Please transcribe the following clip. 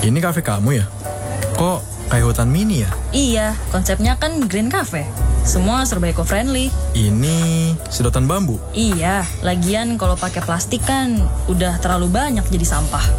Ini kafe kamu ya? Kok kayak hutan mini ya? Iya, konsepnya kan Green Cafe. Semua serba eco-friendly. Ini sedotan bambu. Iya, lagian kalau pakai plastik kan udah terlalu banyak jadi sampah.